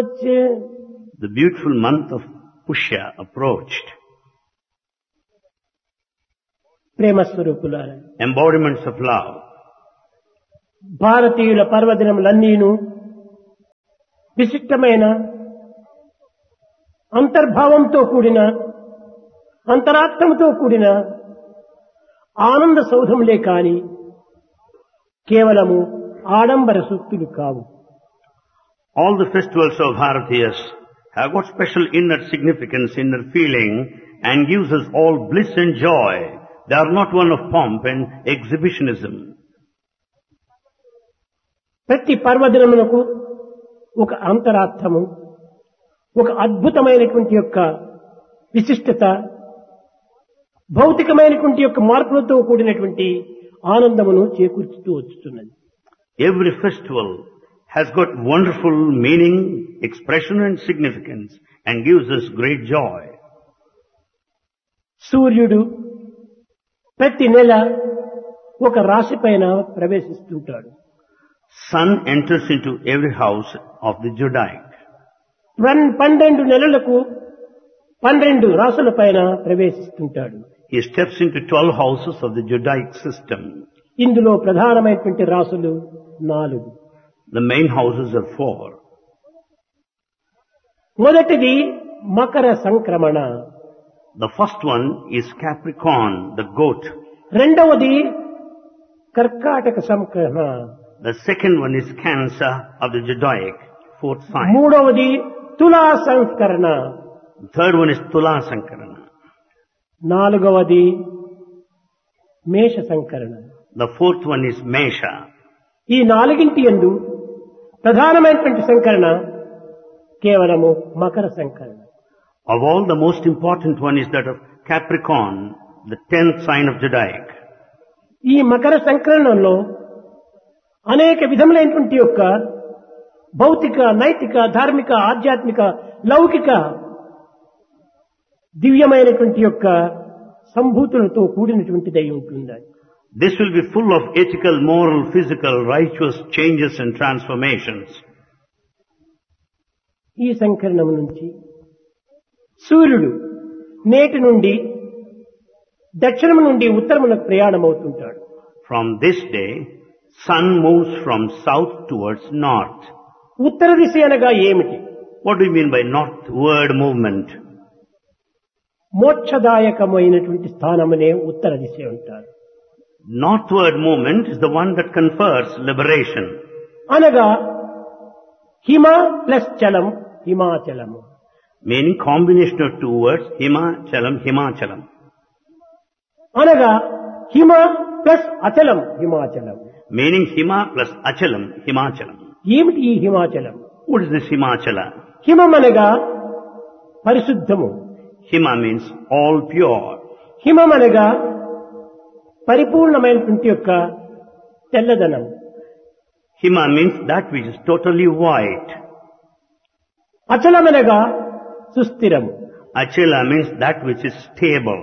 వచ్చే. The beautiful month of Pushya approached. ప్రేమ స్వరూపులారా, Embodiments of love. భారతీయుల పర్వదినములన్నీను విశిష్టమైన అంతర్భావంతో కూడిన అంతరార్థంతో కూడిన ఆనంద సౌధములే కాని కేవలము ఆడంబర సూక్తులు కావు. All the festivals of Bharatiyas have got special inner significance, inner feeling, and gives us all bliss and joy. They are not one of pomp and exhibitionism. ప్రతి పర్వదినమునకు ఒక అంతరార్థము, ఒక అద్భుతమైనటువంటి యొక్క విశిష్టత, భౌతికమైనటువంటి యొక్క మార్పులతో కూడినటువంటి ఆనందమును చేకూర్చుతూ వచ్చుతున్నది. Every festival has got wonderful meaning, expression and significance and gives us great joy. సూర్యుడు ప్రతి నెల ఒక రాశి పైన ప్రవేశిస్తుంటాడు. Sun enters into every house of the Judaic. 12 నెలలకు 12 రాసుల పైన ప్రవేశిస్తుంటాడు. He steps into 12 houses of the Judaic system. ఇందులో ప్రధానమైనటువంటి రాసులు 4. The main houses are 4. మొదటిది మకర సంక్రమణ, The first one is Capricorn, the goat. రెండవది కర్కాటక సంక్రమణ, The second one is Cancer of the Judaic, 4th sign. మూడవది తులా సంస్కరణ, The third one is Tula Sankarana. నాలుగవది మేష సంకరణ. The fourth one is Mesha. ఈ నాలుగింటి యందు ప్రధానమైనటువంటి సంకరణ కేవలము Makar సంకరణ. Of all, the most important one is that of Capricorn, the 10th sign of Judaic. ఈ మకర సంకరణంలో అనేక విధములైనటువంటి యొక్క భౌతిక, నైతిక, ధార్మిక, ఆధ్యాత్మిక, లౌకిక దివ్యమైనటువంటి యొక్క సంభూతులతో కూడినటువంటిదై ఉంటుంది. This will be full of ethical, moral, physical, righteous changes and transformations. ఈ సంకరణం నుంచి సూర్యుడు నేటి నుండి దక్షిణము నుండి ఉత్తరమునకు ప్రయాణమవుతుంటాడు. From this day, sun moves from south towards north. ఉత్తర దిశ అనగా ఏమిటి? What do you mean by northward movement? మోక్షదాయకమైనటువంటి స్థానమునే ఉత్తర దిశ అంటారు. Northward movement is the one that confers liberation. అనగా హిమ plus Chalam హిమాచలము, Meaning combination of two words, Himachalam, Himachalam. అనగా హిమ plus అచలం హిమాచలం. Meaning Hima plus Achalam, Himachalam. ఏమిటి ఈ హిమాచలం? What is this Himachala? హిమం అనగా పరిశుద్ధము, Hima means all pure. హిమం అనగా పరిపూర్ణమైనటువంటి యొక్క తెల్లదనం. Hima means that which is totally white. అచలమనగా సుస్థిరం. Achala means that which is stable.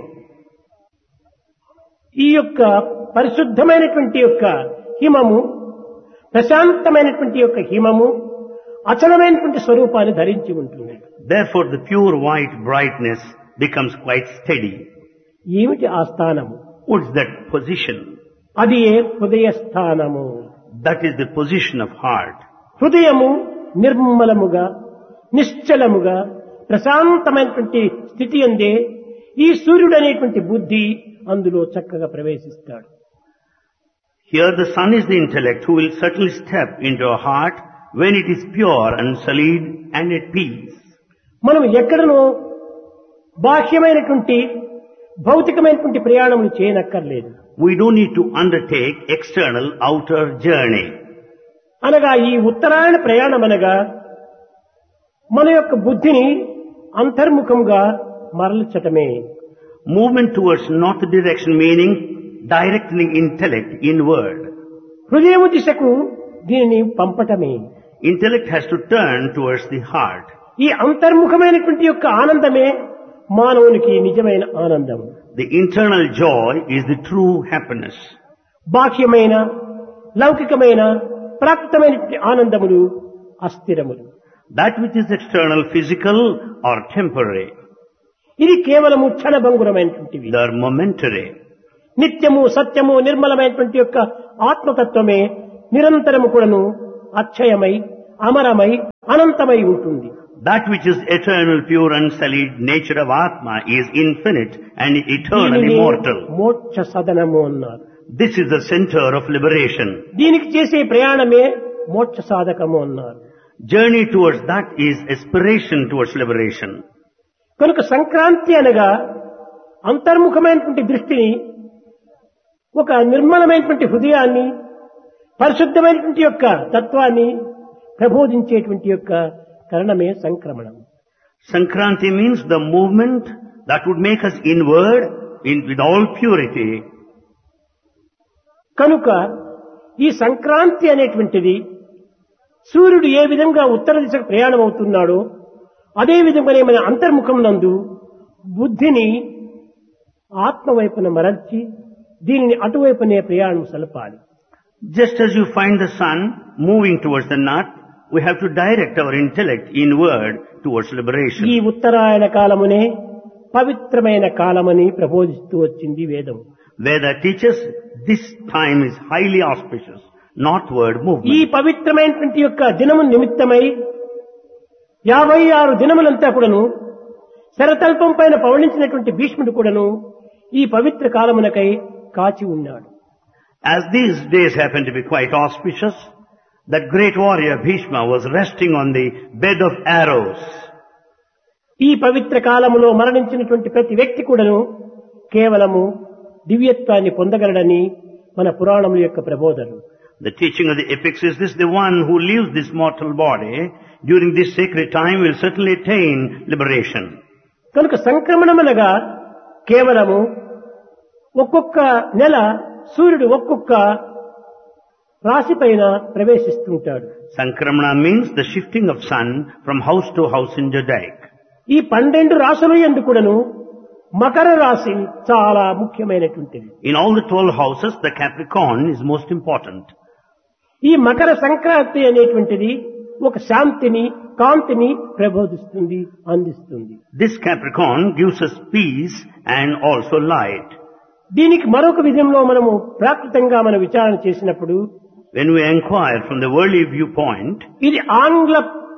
ఈ యొక్క పరిశుద్ధమైనటువంటి యొక్క హిమము, ప్రశాంతమైనటువంటి యొక్క హిమము అచలమైనటువంటి స్వరూపాన్ని ధరించి ఉంటుంది. Therefore the pure white brightness becomes quite steady. ఏమిటి ఆ స్థానము? What's that position? అది హృదయ స్థానము. That is the position of heart. హృదయము నిర్మలముగా, నిశ్చలముగా, ప్రశాంతమైనటువంటి స్థితి అందే ఈ సూర్యుడు అనేటువంటి బుద్ధి అందులో చక్కగా ప్రవేశిస్తాడు. Here the sun is the intellect who will certainly step into a heart when it is pure and solid and at peace. మనం ఎక్కడనో బాహ్యమైనటువంటి భౌతికమైనటువంటి ప్రయాణములు చేయనక్కర్లేదు. We don't need to undertake external outer journey. అనగా ఈ ఉత్తరాయణ ప్రయాణం అనగా మన యొక్క బుద్ధిని అంతర్ముఖంగా మరల్చటమే. Movement towards north direction meaning directing intellect inward. హృదయము దిశకు దీనిని పంపటమే. Intellect has to turn towards the heart. ఈ అంతర్ముఖమైనటువంటి యొక్క ఆనందమే మానవునికి నిజమైన ఆనందం. The internal joy is the true happiness. బాహ్యమైన, లౌకికమైన, ప్రాప్తమైనటువంటి ఆనందములు అస్థిరములు. That which is external, physical or temporary, ఇది కేవలము క్షణభంగురమైనటువంటివి. they are momentary. నిత్యము సత్యము నిర్మలమైనటువంటి యొక్క ఆత్మతత్వమే నిరంతరము కూడాను అక్షయమై అమరమై అనంతమై ఉంటుంది. That which is eternal, pure, unsullied nature of Atma is infinite and eternal, దీనిని immortal. మోక్ష సదనము అన్నారు. This is the center of liberation. దీనికి చేసే ప్రయాణమే మోక్ష సాధకము అన్నారు. Journey towards that is aspiration towards liberation. కనుక సంక్రాంతి అనగా అంతర్ముఖమైనటువంటి దృష్టిని, ఒక నిర్మలమైనటువంటి హృదయాన్ని, పరిశుద్ధమైనటువంటి యొక్క తత్వాన్ని ప్రబోధించేటువంటి యొక్క కరణమే సంక్రమణం. Sankranti means the movement that would make us inward with all purity. కనుక ఈ సంక్రాంతి అనేటువంటిది సూర్యుడు ఏ విధంగా ఉత్తర దిశకు ప్రయాణం అవుతున్నాడో అదే విధంగానే మన అంతర్ముఖం నందు బుద్ధిని ఆత్మవైపున మరల్చి దీనిని అటువైపునే ప్రయాణం సలపాలి. Just as you find the sun moving towards the north, we have to direct our intellect inward towards liberation. ఈ ఉత్తరాయణ కాలమునే పవిత్రమైన కాలమని ప్రబోధిస్తూ వచ్చింది వేదం. Veda teaches this time is highly auspicious, northward ఈ movement. పవిత్రమైనటువంటి యొక్క దినము నిమిత్తమై 56 దినములంతా కూడాను శరతల్పం పైన పవళించినటువంటి భీష్ముడు కూడాను ఈ పవిత్ర కాలమునకై కాచి ఉన్నాడు. As these days happen to be quite auspicious, that great warrior Bhishma was resting on the bed of arrows. ఈ పవిత్ర కాలములో మరణించినటువంటి ప్రతి వ్యక్తి కూడాను కేవలము దివ్యత్వాన్ని పొందగలడని మన పురాణముల యొక్క ప్రబోధన. The teaching of the epics is this: the one who leaves this mortal body during this sacred time will certainly attain liberation. కనుక సంక్రమణమనగా కేవలము ఒక్కొక్క నెల సూర్యుడు ఒక్కొక్క రాశి పైన ప్రవేశిస్తుంటాడు. Sankramana means the shifting of sun from house to house in Judaic. ఈ 12 రాశులు యందు కూడాను మకర రాశి చాలా ముఖ్యమైనటువంటిది. In all the 12 houses, the Capricorn is most important. ఈ మకర సంక్రాంతి అనేటువంటిది ఒక శాంతిని, కాంతిని ప్రబోధిస్తుంది, అందిస్తుంది. This Capricorn gives us peace and also light. దీనికి మరొక విధంలో మనము ప్రాకృతంగా మనం విచారణ చేసినప్పుడు When we inquire from the worldly viewpoint, ఇది ఆంగ్ల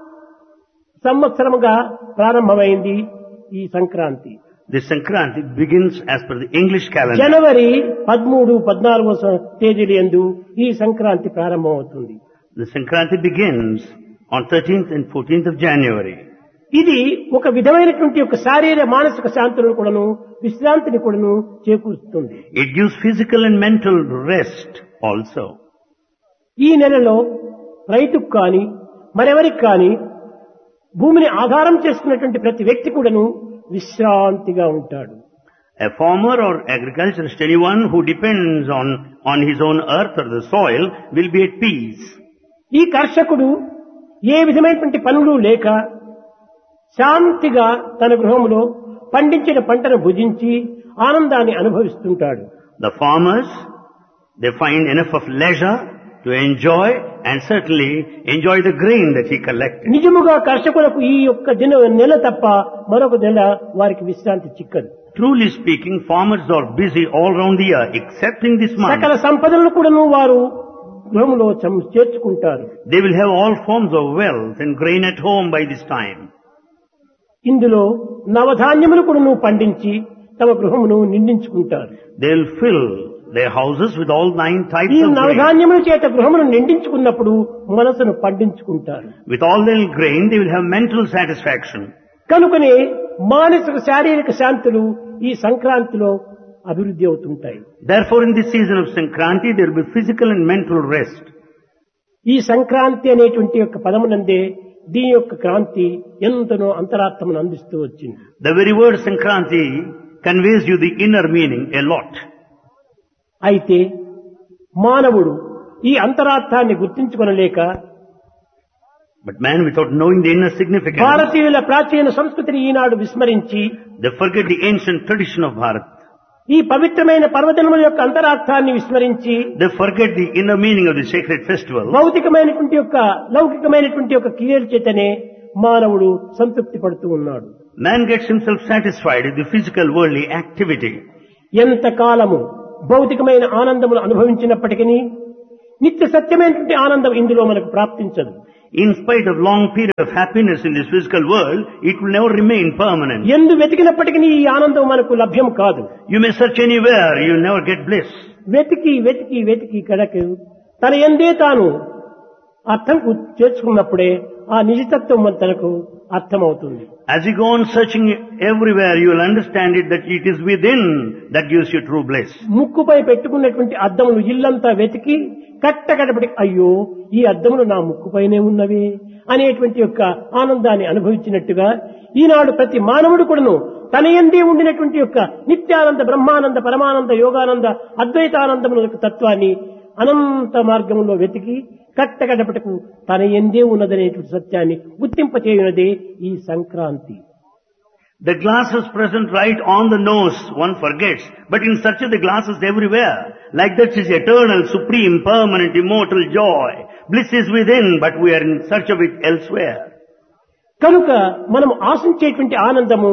సంవత్సరముగా ప్రారంభమైంది ఈ Sankranti. this Sankranti begins as per the English calendar. జనవరి 13, 14 తేదీల యందు ఈ సంక్రాంతి ప్రారంభమవుతుంది. The Sankranti begins on 13th and 14th of January. ఇది ఒక విధమైనటువంటి ఒక శారీరక మానసిక శాంతులను కూడాను, విశ్రాంతిని కూడాను చేకూరుస్తుంది. It gives physical and mental rest also. ఈ నెలలో రైతుకు కానీ మరెవరికి కానీ భూమిని ఆధారం చేసుకున్నటువంటి ప్రతి వ్యక్తి కూడాను విశ్రాంతిగా ఉంటాడు. A farmer or agriculturist, anyone who depends on his own earth or the soil, will be at peace. ఈ కర్షకుడు ఏ విధమైనటువంటి పనులు లేక శాంతిగా తన గృహంలో పండించిన పంటను భుజించి ఆనందాన్ని అనుభవిస్తుంటాడు. The farmers, they find enough of leisure to enjoy and certainly enjoy the grain that he collected. నిజముగా కర్షకులకు ఈ యొక్క నెల తప్ప మరొక నెల వారికి విశ్రాంతి చిక్కదు. Truly speaking, farmers are busy all round the year excepting this month. సకల సంపదలను కూడాను వారు గృహంలో చేర్చుకుంటారు. They will have all forms of wealth and grain at home by this time. ఇందులో నవధాన్యములు కూడాను పండించి తమ గృహమును నిండించుకుంటారు. They will fill their houses with all 9 types ఈ of grain. నవధాన్యముల చేత గృహమును నిండించుకున్నప్పుడు మనసును పండించుకుంటారు. With all their grain, they will have mental satisfaction. కనుకనే మానసిక శారీరక శాంతులు ఈ సంక్రాంతిలో అభివృద్ధి అవుతుంటాయి. Therefore, in this season of Sankranti, there will be physical and mental rest. ఈ సంక్రాంతి అనేటువంటి యొక్క పదమునందే దీని యొక్క క్రాంతి ఎంతనో అంతరాత్మను అందిస్తూ వచ్చింది. The very word Sankranti conveys you the inner meaning a lot. అయితే మానవుడు ఈ అంతరార్థాన్ని గుర్తించుకొనలేక But man, without knowing the inner significance, భారతీయుల ప్రాచీన సంస్కృతిని ఈనాడు విస్మరించి they forget the ancient tradition of Bharat. ఈ పవిత్రమైన పర్వదినముల యొక్క అంతరార్థాన్ని విస్మరించి They forget the inner meaning of the sacred festival. భౌతికమైనటువంటి యొక్క లౌకికమైనటువంటి యొక్క క్రియల చేతనే మానవుడు సంతృప్తి పడుతూ ఉన్నాడు. Man gets himself satisfied with the physical worldly activity. ఎంత కాలము భౌతికమైన ఆనందమును అనుభవించినప్పటికీ నిత్య సత్యమైనటువంటి ఆనందం ఇందులో మనకు ప్రాప్తించదు. In spite of long period of happiness in this physical world, it will never remain permanent. ఎందు వెతికినప్పటికీ ఈ ఆనందం మనకు లభ్యం కాదు. You may search anywhere, you will never get bliss. వెతికి వెతికి వెతికి కడకు తన ఎందే తాను అర్థం చేర్చుకున్నప్పుడే ఆ నిజతత్వం తనకు అర్థమవుతుంది. As you go on searching everywhere, you will understand it that it is within that gives you true bliss. ముక్కుపై పెట్టుకున్నటువంటి అద్దములు ఇల్లంతా వెతికి కట్టకడపటి అయ్యో ఈ అద్దములు నా ముక్కుపైనే ఉన్నవే అనేటువంటి యొక్క ఆనందాన్ని అనుభవించినట్టుగా ఈనాడు ప్రతి మానవుడు కూడాను తన యందే ఉండినటువంటి యొక్క నిత్యానంద బ్రహ్మానంద పరమానంద యోగానంద అద్వైతానందముల యొక్క తత్వాన్ని అనంత మార్గంలో వెతికి కట్టకడపటకు తన యందే ఉన్నదనేటువంటి సత్యాన్ని గుర్తింపచేయునదే ఈ Sankranti. The glasses present right on the nose, one forgets, but in search of the glasses everywhere. Like that is eternal, supreme, permanent, immortal joy. Bliss is within, but we are in search of it elsewhere. కనుక మనం ఆశించేటువంటి ఆనందము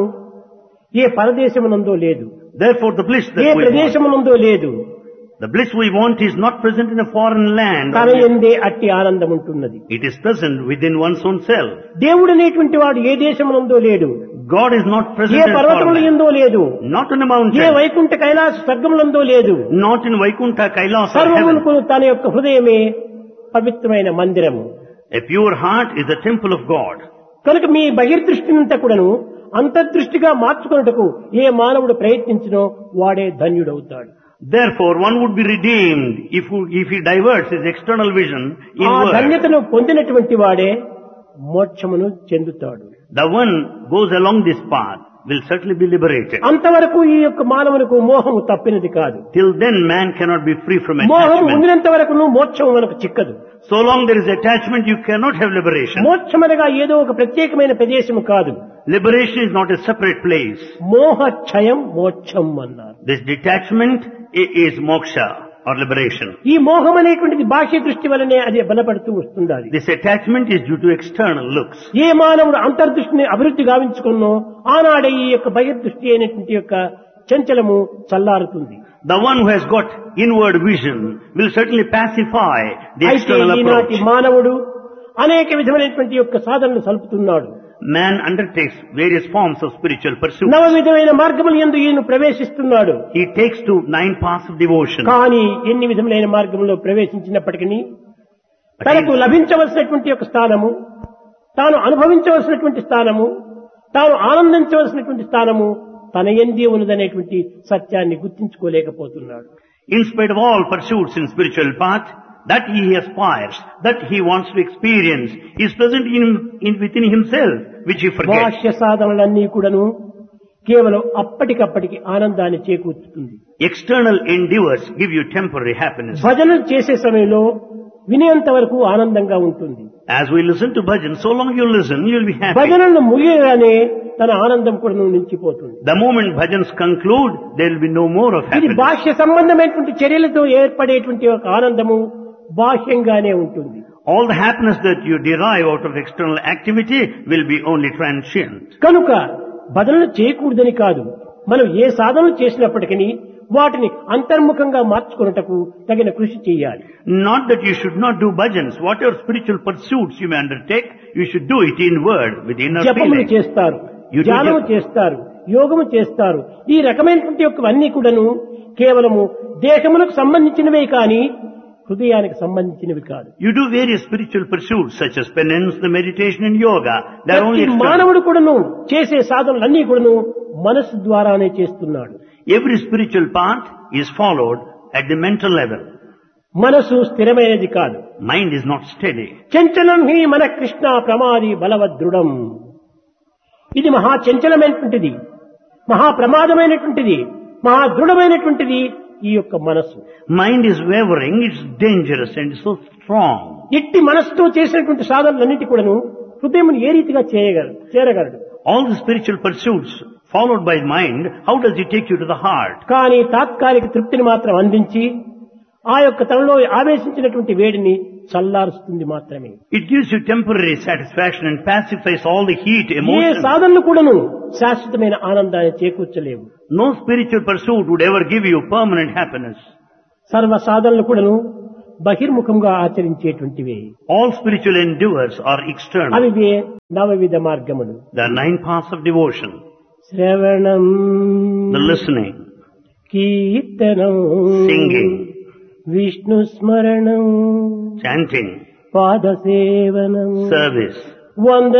ఏ పరదేశమునందో లేదు, Therefore the bliss A that we want, ప్రదేశమునందో లేదు, the bliss we want is not present in a foreign land. తన యందే అట్టి ఆనందం ఉంటున్నది. It is present within one's own self. దేవుడు అనేటువంటి వాడు ఏ దేశమునందో లేడు, God is not present A in a పర్వతముల foreign land. ఎందో లేదు, Not in a A mountain. Vaikuntha Kailasa స్వర్గములందో లేదు. Not in Vaikuntha, Kailas or heaven. సర్వమునకు తన యొక్క హృదయమే పవిత్రమైన మందిరము. A pure heart is the temple of God. కనుక మీ బహిర్దృష్టినంతా కూడాను అంతర్దృష్టిగా మార్చుకున్నటకు ఏ మానవుడు ప్రయత్నించినో వాడే ధన్యుడవుతాడు. Therefore, one would be redeemed if he diverts his external vision ఆ inward. ధన్యతను పొందినటువంటి వాడే మోక్షమును చెందుతాడు. The one goes along this path will certainly be liberated. అంతవరకు ఈ యొక్క మానవునికి మోహము తప్పినది కాదు. Till then, man cannot be free from మోహం attachment. ఉండినంత వరకు మోక్షం మనకు చిక్కదు. So long there is attachment, you cannot have liberation. మోక్షం అనగా ఏదో ఒక ప్రత్యేకమైన ప్రదేశము కాదు. Liberation is not a separate place. మోహ క్షయం మోక్షం అన్నారు. This detachment is moksha or liberation. ఈ మోహం అనేటువంటిది బాహ్య దృష్టి వలనే అది బలపడుతూ వస్తుండాలి. This attachment is due to external looks. ఏ మానవుడు అంతర్దృష్టిని అభివృద్ధి గావించుకున్నో ఆనాడే ఈ యొక్క బహిర్దృష్టి అయినటువంటి యొక్క చంచలము చల్లారుతుంది. The one who has got inward vision will certainly pacify the అయితే external ఈనాటి approach. మానవుడు అనేక విధమైనటువంటి యొక్క సాధనలు సలుపుతున్నాడు. Man undertakes various forms of spiritual pursuit. నవ విధమైన మార్గములు యందు ఈయన ప్రవేశిస్తున్నాడు. He takes to 9 paths of devotion. కానీ ఎన్ని విధములైన మార్గంలో ప్రవేశించినప్పటికీ తనకు లభించవలసినటువంటి యొక్క స్థానము, తాను అనుభవించవలసినటువంటి స్థానము, తాను ఆనందించవలసినటువంటి స్థానము తన యందే ఉన్నదనేటువంటి సత్యాన్ని గుర్తించుకోలేకపోతున్నాడు. In spite of all pursuits in spiritual path, that he aspires, that he wants to experience, is present within himself, which he forgets. బాహ్య సాధనలన్నీ కూడాను కేవలం అప్పటికప్పటికి ఆనందాన్ని చేకూర్చుతుంది. External endeavors give you temporary happiness. భజనలు చేసే సమయంలో వినేంత వరకు ఆనందంగా ఉంటుంది. As we listen to bhajan, so long you listen, you will be happy. భజనలు ముగియగానే తన ఆనందం కూడా నిలిచిపోతుంది. The moment bhajans conclude, there will be no more of ఇది happiness. బాహ్య సంబంధమైనటువంటి చర్యలతో ఏర్పడేటువంటి ఒక ఆనందము బాహ్యంగానే ఉంటుంది. All the happiness that you derive out of external activity will be only transient. కనుక భజనలు చేయకూడదని కాదు, మనం ఏ సాధనలు చేసినప్పటికీ వాటిని అంతర్ముఖంగా మార్చుకున్నటకు తగిన కృషి చేయాలి. Not that you should not do bhajans. Whatever spiritual pursuits you may undertake, you should do it inward with inner జపములు feeling. చేస్తారు, You do ధ్యానము japa. చేస్తారు, యోగము చేస్తారు. ఈ రకమైనటువంటి యొక్కవన్నీ కూడాను కేవలము దేశములకు సంబంధించినవే కానీ హృదయానికి సంబంధించినవి కాదు. You do various spiritual pursuits such as penance, the meditation and yoga. They are only ప్రతి external. మానవుడు కూడాను చేసే సాధనలన్నీ కూడాను మనస్సు ద్వారానే చేస్తున్నాడు. Every spiritual path is followed at the mental level. మనసు స్థిరమైనది కాదు. Mind is not steady. చంచలం హి మన కృష్ణ ప్రమాది బలవదృఢం. ఇది మహా చంచలమైనటువంటిది, మహా ప్రమాదమైనటువంటిది, మహా దృఢమైనటువంటిది ఈ యొక్క మనస్సు. Mind is wavering, it's dangerous and so strong. ఇట్టి మనస్సుతో చేసినటువంటి సాధనలన్నిటి కూడాను హృదయం ఏ రీతిగా చేరగలడు. All the spiritual pursuits followed by mind, how does it take you to the heart? కానీ తాత్కాలిక తృప్తిని మాత్రం అందించి ఆ యొక్క తనలో ఆవేశించినటువంటి వేడిని చల్లారుస్తుంది మాత్రమే. It gives you temporary satisfaction and pacifies all the heat A emotions. సాధనలు కూడాను శాశ్వతమైన ఆనందాన్ని చేకూర్చలేవు. No spiritual pursuit would ever give you permanent happiness. సర్వ సాధనలు కూడాను బహిర్ముఖంగా ఆచరించేటువంటివి. All spiritual endeavors are external. అవి నవవిధ మార్గములు. There are 9 paths of devotion. శ్రవణం, The listening, కీర్తనం, singing, విష్ణు స్మరణం, chanting, పాదసేవనం, service, వంద